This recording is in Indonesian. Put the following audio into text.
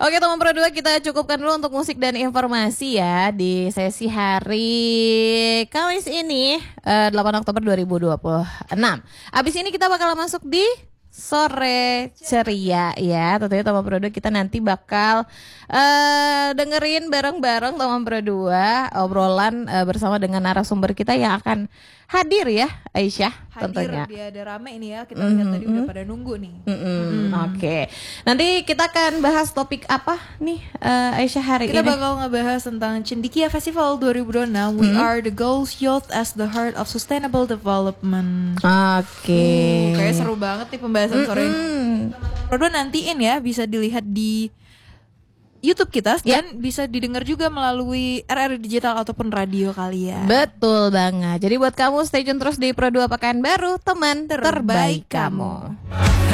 Oke teman Pro 2, kita cukupkan dulu untuk musik dan informasi ya di sesi hari Kamis ini 8 Oktober 2026. Abis ini kita bakal masuk di Sore Ceria ya. Tentunya teman Pro 2 kita nanti bakal dengerin bareng-bareng teman Pro 2 obrolan bersama dengan narasumber kita yang akan hadir ya, Aisyah. Hadir, tentunya dia ada rame ini ya. Kita lihat tadi udah pada nunggu nih. Oke. Nanti kita akan bahas topik apa nih Aisyah hari Kita ini? bakal ngebahas tentang Cendekia Festival 2026. We are the goals youth as the heart of sustainable development. Oke. Kayak seru banget nih pembahasan sore ini. Produk nantiin ya, bisa dilihat di YouTube kita dan bisa didengar juga melalui RRI Digital ataupun radio kalian. Betul banget. Jadi buat kamu stay tune terus di Pro 2 Pekanbaru, teman terbaik kamu.